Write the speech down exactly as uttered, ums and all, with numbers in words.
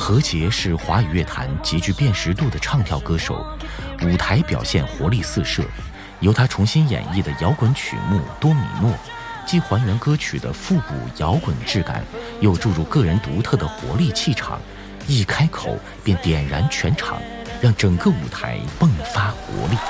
何洁是华语乐坛极具辨识度的唱跳歌手，舞台表现活力四射。由他重新演绎的摇滚曲目《多米诺》，既还原歌曲的复古摇滚质感，又注入个人独特的活力气场，一开口便点燃全场，让整个舞台迸发活力。